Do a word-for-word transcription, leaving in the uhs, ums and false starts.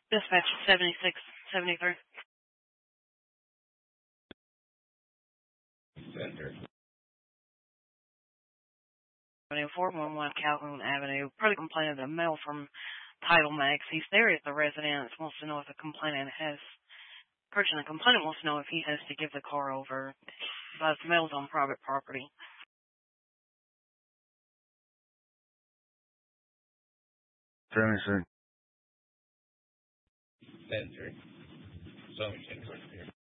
Dispatch seventy-six seventy-three. Center. four one one Calhoun Avenue. Per the complainant, a mail from Title Max. He's there at the residence, wants to know if the complainant has, person, the complainant wants to know if he has to give the car over, but the mail's on private property. seventy-six. Center. So,